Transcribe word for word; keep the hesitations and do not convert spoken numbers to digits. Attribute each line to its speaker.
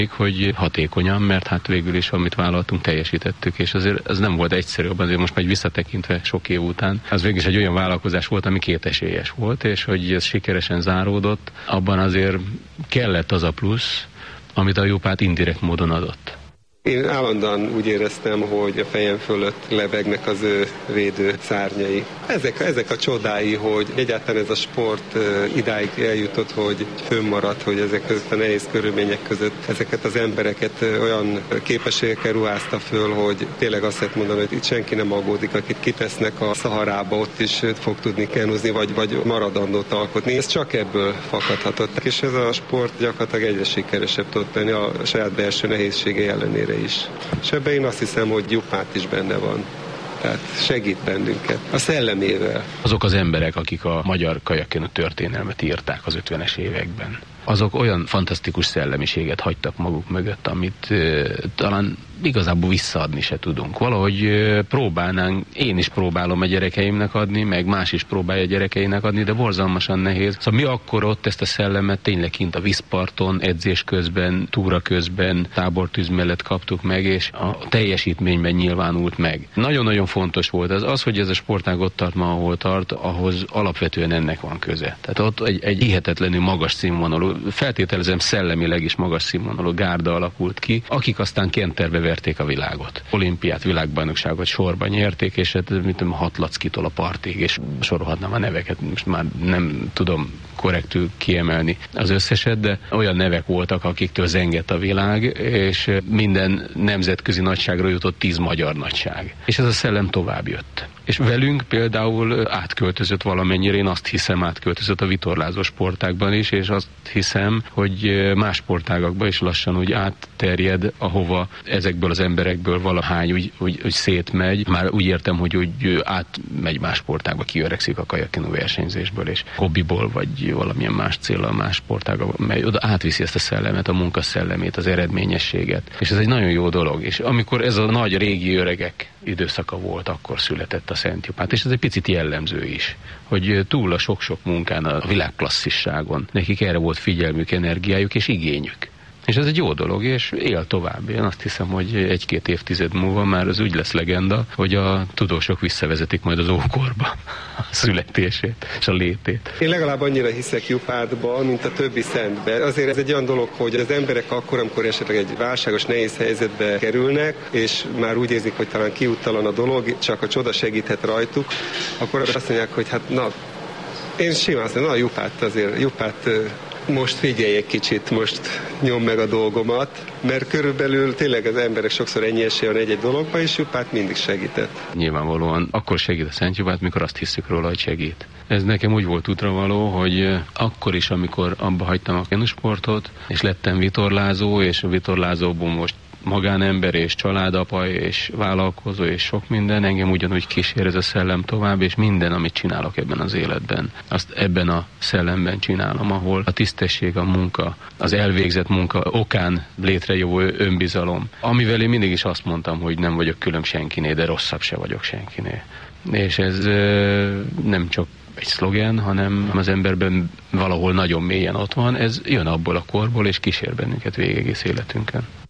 Speaker 1: hogy hatékonyan, mert hát végül is, amit vállaltunk, teljesítettük, és azért ez nem volt egyszerű, azért most majd visszatekintve sok év után. Az végül is egy olyan vállalkozás volt, ami kétesélyes volt, és hogy ez sikeresen záródott, abban azért kellett az a plusz, amit a Jupát indirekt módon adott.
Speaker 2: Én állandóan úgy éreztem, hogy a fejem fölött lebegnek az ő védő szárnyai. Ezek, ezek a csodái, hogy egyáltalán ez a sport idáig eljutott, hogy fönnmaradt, hogy ezek között a nehéz körülmények között ezeket az embereket olyan képességekkel ruházta föl, hogy tényleg azt lehet mondani, hogy itt senki nem aggódik, akit kitesznek a Szaharába, ott is fog tudni kenúzni, vagy, vagy maradandót alkotni. Ez csak ebből fakadhatott. És ez a sport gyakorlatilag egyre sikeresebb tudott lenni a saját belső nehézsége ellenére is. És ebben én azt hiszem, hogy Jupát is benne van. Tehát segít bennünket. A szellemével.
Speaker 1: Azok az emberek, akik a magyar kajakkenú történelmet írták az ötvenes években, azok olyan fantasztikus szellemiséget hagytak maguk mögött, amit uh, talán igazából visszaadni se tudunk. Valahogy uh, próbálnánk, én is próbálom a gyerekeimnek adni, meg más is próbálja a gyerekeinek adni, de borzalmasan nehéz. Szóval mi akkor ott ezt a szellemet tényleg kint a vízparton, edzés közben, túra közben, tábortűz mellett kaptuk meg, és a teljesítményben nyilvánult meg. Nagyon-nagyon fontos volt az, az, hogy ez a sportág ott tart ma, ahol tart, ahhoz alapvetően ennek van köze. Tehát ott egy, egy hihetetlenül magas színvonalú, feltételezem szellemileg is magas színvonalú gárda alakult ki, akik aztán kenterbe verték a világot. Olimpiát, világbajnokságot sorban nyerték, és hát mit tudom, Hatlackitól a partig, és sorolhatnám a neveket, most már nem tudom korrektül kiemelni az összeset, de olyan nevek voltak, akiktől zengett a világ, és minden nemzetközi nagyságra jutott tíz magyar nagyság. És ez a szellem tovább jött. És velünk például átköltözött valamennyire, én azt hiszem, átköltözött a vitorlázó sportágban is, és azt hiszem, hogy más sportágakban is lassan úgy átterjed, ahova ezekből az emberekből valahány úgy, úgy, úgy szétmegy. Már úgy értem, hogy úgy átmegy más sportágba, kiöregszik a kajakkenú versenyzésből, és hobbiból, vagy valamilyen más céllal más sportágba megy. Oda átviszi ezt a szellemet, a munkaszellemét, az eredményességet. És ez egy nagyon jó dolog. És amikor ez a nagy régi öregek időszaka volt, akkor született a Szent Jupát. És ez egy picit jellemző is, hogy túl a sok-sok munkán, a világklasszisságon, nekik erre volt figyelmük, energiájuk és igényük. És ez egy jó dolog, és él tovább. Én azt hiszem, hogy egy-két évtized múlva már az úgy lesz legenda, hogy a tudósok visszavezetik majd az ókorba a születését és a létét.
Speaker 2: Én legalább annyira hiszek Jupátban, mint a többi szentben. Azért ez egy olyan dolog, hogy az emberek akkor, amikor esetleg egy válságos, nehéz helyzetbe kerülnek, és már úgy érzik, hogy talán kiúttalan a dolog, csak a csoda segíthet rajtuk, akkor azt mondják, hogy hát na, én simán azt mondom, na Jupát azért, Jupát most figyelj egy kicsit, most nyom meg a dolgomat, mert körülbelül tényleg az emberek sokszor ennyi esélye van egy-egy dologba, és Jupát mindig segített.
Speaker 1: Nyilvánvalóan akkor segít a Szent Jupát, mikor azt hiszük róla, hogy segít. Ez nekem úgy volt útravaló, hogy akkor is, amikor abba hagytam a kenusportot, és lettem vitorlázó, és a vitorlázóból most magánember és családapa és vállalkozó és sok minden, engem ugyanúgy kísér ez a szellem tovább, és minden, amit csinálok ebben az életben, azt ebben a szellemben csinálom, ahol a tisztesség, a munka, az elvégzett munka okán létrejövő önbizalom, amivel én mindig is azt mondtam, hogy nem vagyok különb senkinél, de rosszabb se vagyok senkinél. És ez nem csak egy szlogen, hanem az emberben valahol nagyon mélyen ott van, ez jön abból a korból, és kísér bennünket végig egész életünkön.